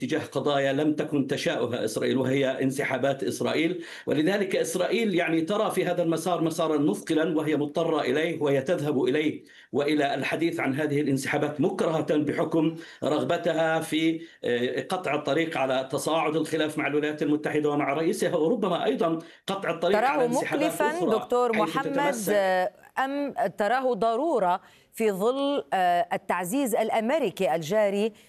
تجاه قضايا لم تكن تشاؤها إسرائيل، وهي انسحابات إسرائيل. ولذلك إسرائيل يعني ترى في هذا المسار مسارا مثقلا، وهي مضطرة إليه، وهي تذهب إليه وإلى الحديث عن هذه الانسحابات مكرهة بحكم رغبتها في قطع الطريق على تصاعد الخلاف مع الولايات المتحدة ومع رئيسها، وربما أيضا قطع الطريق على تراه انسحابات مكلفا أخرى دكتور حيث محمد، تتمسك. أم تراه ضرورة في ظل التعزيز الأمريكي الجاري